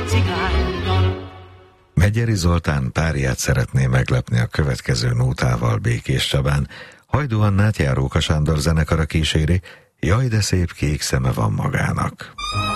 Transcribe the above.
cigánydal. Megyeri Zoltán párját szeretné meglepni a következő nótával Békés Csabán. Hajdú Annát Járóka Sándor zenekara kíséri, Jaj, de szép kék szeme van magának.